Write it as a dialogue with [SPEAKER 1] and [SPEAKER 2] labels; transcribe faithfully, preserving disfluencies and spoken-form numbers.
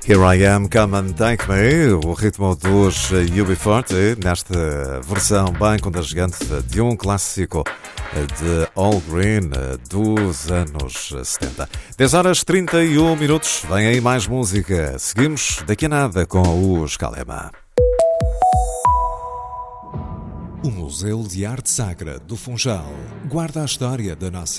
[SPEAKER 1] Here I Am, Come and Take Me, o ritmo dos U B quarenta, nesta versão bem contagiante de um clássico de All Green dos anos setenta. dez horas e trinta e um minutos, vem aí mais música. Seguimos daqui a nada com os Kalema. O Museu de Arte Sacra do Funchal guarda a história da nossa